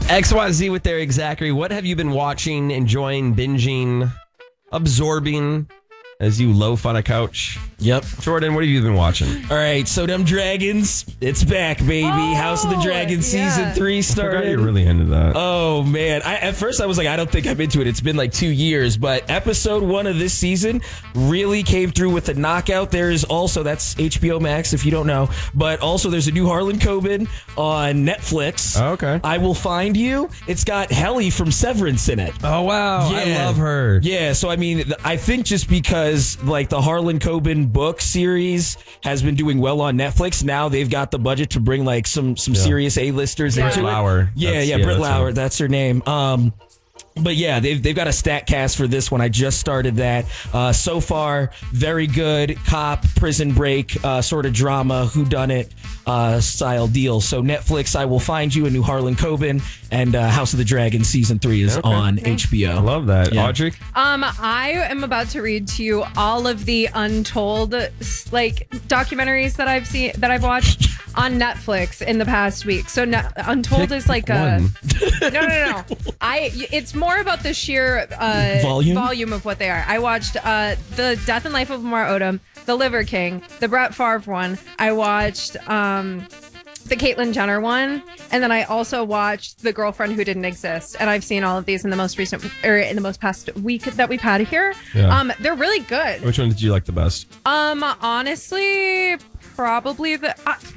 XYZ with Eric Zachary. What have you been watching, enjoying, binging, absorbing as you loaf on a couch? Yep. Jordan, what have you been watching? All right, so them dragons, it's back, baby. House of the Dragon season 3 I started. forgot you're really into that. Oh, man. At first, I was like, I don't think I'm into it. It's been like 2 years. But episode 1 of this season really came through with a knockout. There is also, that's HBO Max, if you don't know. But also, there's a new Harlan Coben on Netflix. Oh, okay. I Will Find You. It's got Helly from Severance in it. Oh, wow. I love her. Yeah, so I mean, I think just because like the Harlan Coben book series has been doing well on Netflix, now they've got the budget to bring like some serious A-listers into it. Lauer. Britt Lauer, that's her name. But yeah, they've got a stat cast for this one. I just started that. So far, very good cop, prison break, sort of drama, whodunit style deal. So Netflix, I Will Find You, a new Harlan Coben, and House of the Dragon season 3 is on HBO. I love that. Yeah. Audrey? I am about to read to you all of the untold like documentaries that I've watched on Netflix in the past week. So Untold is like one. No. It's more about the sheer volume of what they are. I watched the Death and Life of Lamar Odom, The Liver King, the Brett Favre one. I watched the Caitlyn Jenner one, and then I also watched The Girlfriend Who Didn't Exist. And I've seen all of these in the most past week that we've had here. Yeah. They're really good. Which one did you like the best? Honestly, probably the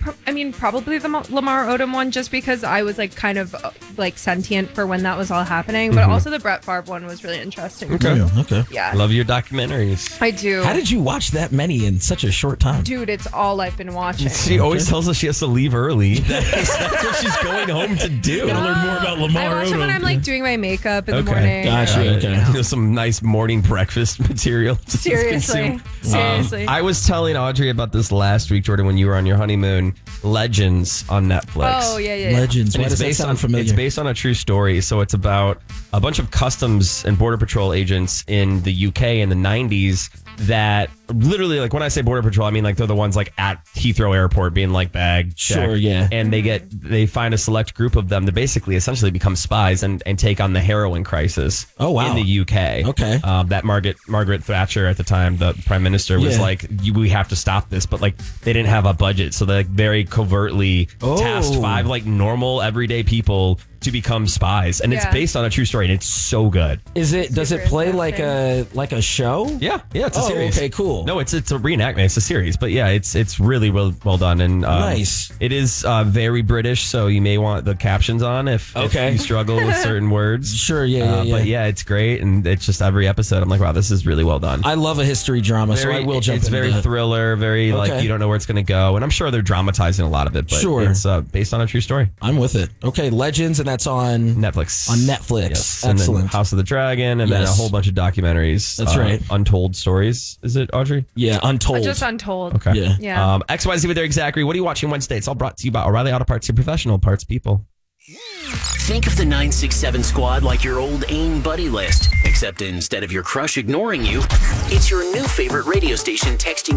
Lamar Odom one, just because I was like kind of like sentient for when that was all happening. But also the Brett Favre one was really interesting. Okay. Yeah. Love your documentaries. I do. How did you watch that many in such a short time? Dude, it's all I've been watching. She always tells us she has to leave early. That's what she's going home to do. Gotta learn more about Lamar I watch it when I'm like doing my makeup in the Okay. morning. Gotcha. Okay. Some nice morning breakfast material to Seriously. consume. I was telling Audrey about this last week, Jordan, when you were on your honeymoon. Legends on Netflix. Oh, yeah. Legends. And Why does that sound familiar? It's based on a true story. So it's about a bunch of customs and border patrol agents in the UK in the 90s that literally, like when I say border patrol, I mean like they're the ones like at Heathrow Airport being like bag check. Sure, yeah. And they find a select group of them to basically essentially become spies and take on the heroin crisis. Oh, wow. In the UK. Okay. That Margaret Thatcher at the time, the prime minister, was Yeah. like, we have to stop this, but like they didn't have a budget, so they like, very covertly tasked 5 like normal everyday people to become spies, and it's Yeah. based on a true story, and it's so good. Does it play like a show? Yeah, it's a series. Okay, cool. No, it's a reenactment. It's a series, but yeah, it's really well done, and Nice. It is very British, so you may want the captions on if you struggle with certain words. Sure, yeah. But yeah, it's great, and it's just every episode. I'm like, wow, this is really well done. I love a history drama, so I will jump It's into very that. thriller, very like Okay. you don't know where it's going to go, and I'm sure they're dramatizing a lot of it, but Sure. it's based on a true story. I'm with it. Okay, Legends, and that's on Netflix. On Netflix. Yes. And then Excellent. House of the Dragon, and then a Yes. whole bunch of documentaries. That's right. Untold stories. Is it, Audrey? Yeah, Untold. Just Untold. Okay. Yeah. XYZ with Eric Zachary. What are you watching Wednesday? It's all brought to you by O'Reilly Auto Parts, your professional parts people. Think of the 967 squad like your old AIM buddy list, except instead of your crush ignoring you, it's your new favorite radio station texting